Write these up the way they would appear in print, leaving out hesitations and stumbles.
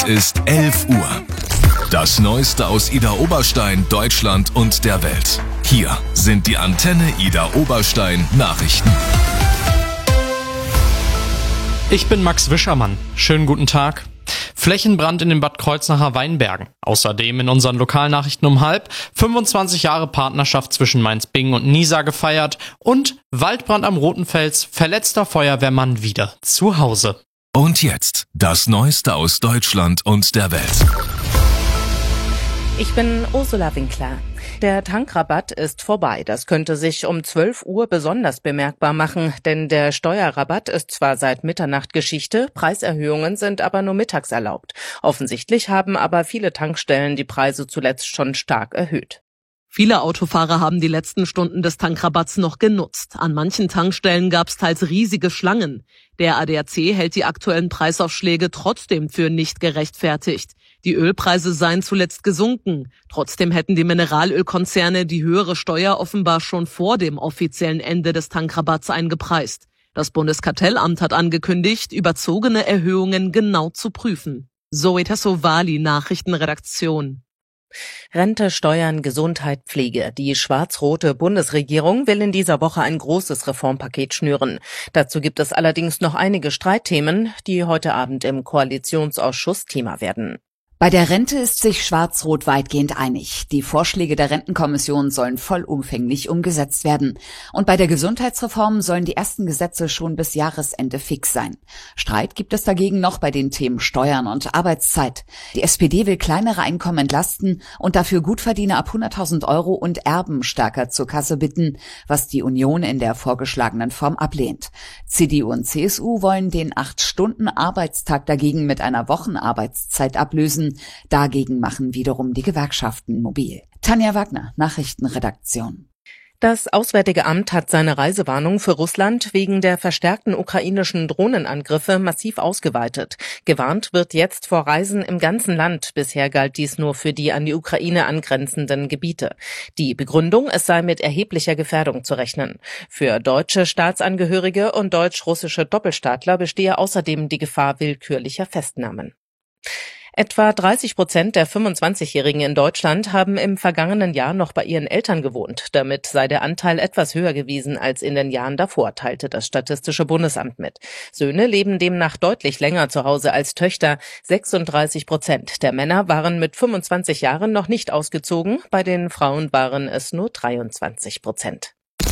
ist 11 Uhr. Das Neueste aus Ida Oberstein, Deutschland und der Welt. Hier sind die Antenne Ida Oberstein Nachrichten. Ich bin Max Wischermann. Schönen guten Tag. Flächenbrand in den Bad Kreuznacher Weinbergen. Außerdem in unseren Lokalnachrichten um 12:30 25 Jahre Partnerschaft zwischen Mainz-Bingen und Nisa gefeiert und Waldbrand am Roten Fels, verletzter Feuerwehrmann wieder zu Hause. Und jetzt das Neueste aus Deutschland und der Welt. Ich bin Ursula Winkler. Der Tankrabatt ist vorbei. Das könnte sich um 12 Uhr besonders bemerkbar machen, denn der Steuerrabatt ist zwar seit Mitternacht Geschichte, Preiserhöhungen sind aber nur mittags erlaubt. Offensichtlich haben aber viele Tankstellen die Preise zuletzt schon stark erhöht. Viele Autofahrer haben die letzten Stunden des Tankrabatts noch genutzt. An manchen Tankstellen gab es teils riesige Schlangen. Der ADAC hält die aktuellen Preisaufschläge trotzdem für nicht gerechtfertigt. Die Ölpreise seien zuletzt gesunken. Trotzdem hätten die Mineralölkonzerne die höhere Steuer offenbar schon vor dem offiziellen Ende des Tankrabatts eingepreist. Das Bundeskartellamt hat angekündigt, überzogene Erhöhungen genau zu prüfen. Zoe Tassovali, Nachrichtenredaktion. Rente, Steuern, Gesundheit, Pflege. Die schwarz-rote Bundesregierung will in dieser Woche ein großes Reformpaket schnüren. Dazu gibt es allerdings noch einige Streitthemen, die heute Abend im Koalitionsausschuss Thema werden. Bei der Rente ist sich Schwarz-Rot weitgehend einig. Die Vorschläge der Rentenkommission sollen vollumfänglich umgesetzt werden. Und bei der Gesundheitsreform sollen die ersten Gesetze schon bis Jahresende fix sein. Streit gibt es dagegen noch bei den Themen Steuern und Arbeitszeit. Die SPD will kleinere Einkommen entlasten und dafür Gutverdiener ab 100.000 € und Erben stärker zur Kasse bitten, was die Union in der vorgeschlagenen Form ablehnt. CDU und CSU wollen den 8-Stunden-Arbeitstag dagegen mit einer Wochenarbeitszeit ablösen. Dagegen machen wiederum die Gewerkschaften mobil. Tanja Wagner, Nachrichtenredaktion. Das Auswärtige Amt hat seine Reisewarnung für Russland wegen der verstärkten ukrainischen Drohnenangriffe massiv ausgeweitet. Gewarnt wird jetzt vor Reisen im ganzen Land. Bisher galt dies nur für die an die Ukraine angrenzenden Gebiete. Die Begründung, es sei mit erheblicher Gefährdung zu rechnen. Für deutsche Staatsangehörige und deutsch-russische Doppelstaatler bestehe außerdem die Gefahr willkürlicher Festnahmen. Etwa 30% der 25-Jährigen in Deutschland haben im vergangenen Jahr noch bei ihren Eltern gewohnt. Damit sei der Anteil etwas höher gewesen als in den Jahren davor, teilte das Statistische Bundesamt mit. Söhne leben demnach deutlich länger zu Hause als Töchter. 36% der Männer waren mit 25 Jahren noch nicht ausgezogen. Bei den Frauen waren es nur 23%.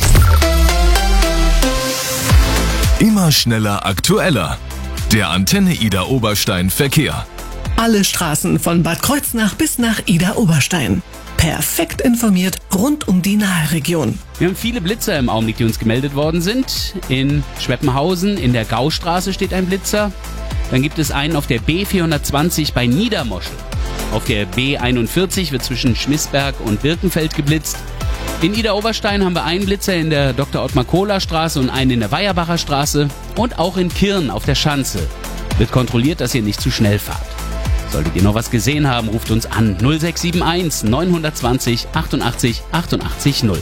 Immer schneller, aktueller. Der Antenne Ida Oberstein Verkehr. Alle Straßen von Bad Kreuznach bis nach Ida Oberstein. Perfekt informiert rund um die Nahregion. Wir haben viele Blitzer im Augenblick, die uns gemeldet worden sind. In Schweppenhausen, in der Gaustraße steht ein Blitzer. Dann gibt es einen auf der B420 bei Niedermoschel. Auf der B41 wird zwischen Schmissberg und Birkenfeld geblitzt. In Ida Oberstein haben wir einen Blitzer in der Dr. Ottmar-Kohler-Straße und einen in der Weierbacher Straße. Und auch in Kirn auf der Schanze wird kontrolliert, dass ihr nicht zu schnell fahrt. Solltet ihr noch was gesehen haben, ruft uns an 0671 920 88 88 0.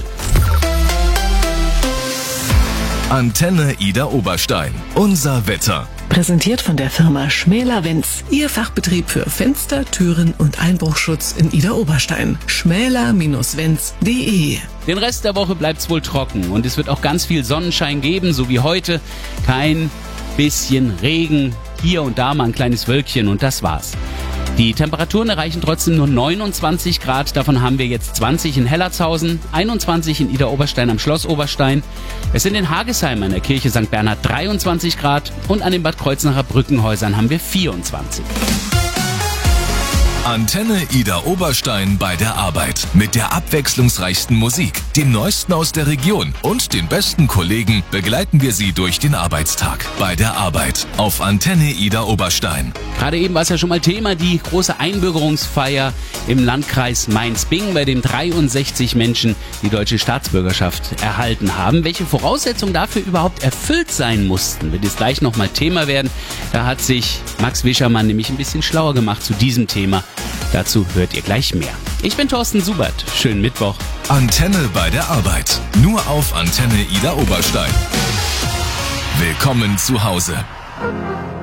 Antenne Ida Oberstein. Unser Wetter. Präsentiert von der Firma Schmäler-Wenz. Ihr Fachbetrieb für Fenster, Türen und Einbruchschutz in Ida Oberstein. schmäler-wenz.de. Den Rest der Woche bleibt's wohl trocken und es wird auch ganz viel Sonnenschein geben, so wie heute. Kein bisschen Regen. Hier und da mal ein kleines Wölkchen und das war's. Die Temperaturen erreichen trotzdem nur 29 Grad, davon haben wir jetzt 20 in Hellertshausen, 21 in Ida Oberstein am Schloss Oberstein. Es sind in Hagesheim an der Kirche St. Bernhard 23 Grad und an den Bad Kreuznacher Brückenhäusern haben wir 24. Antenne Ida Oberstein bei der Arbeit. Mit der abwechslungsreichsten Musik, dem Neuesten aus der Region und den besten Kollegen begleiten wir Sie durch den Arbeitstag. Bei der Arbeit auf Antenne Ida Oberstein. Gerade eben war es ja schon mal Thema, die große Einbürgerungsfeier im Landkreis Mainz-Bingen, bei dem 63 Menschen die deutsche Staatsbürgerschaft erhalten haben. Welche Voraussetzungen dafür überhaupt erfüllt sein mussten, wird jetzt gleich nochmal Thema werden. Da hat sich Max Wischermann nämlich ein bisschen schlauer gemacht zu diesem Thema. Dazu hört ihr gleich mehr. Ich bin Thorsten Subert. Schönen Mittwoch. Antenne bei der Arbeit. Nur auf Antenne Ida Oberstein. Willkommen zu Hause.